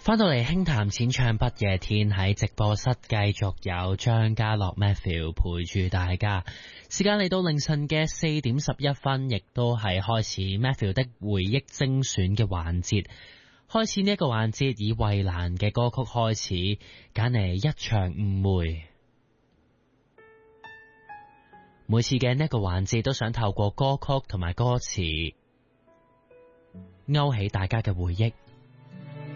翻到嚟輕談淺唱不夜天，喺直播室繼續有張家樂 Matthew 陪住大家。時間嚟到凌晨嘅4:11，亦都係開始 Matthew 的回憶精選嘅環節。開始呢一個環節以衛蘭嘅歌曲開始，揀嚟一場誤會。每次嘅呢一個環節都想透過歌曲同埋歌詞勾起大家嘅回憶。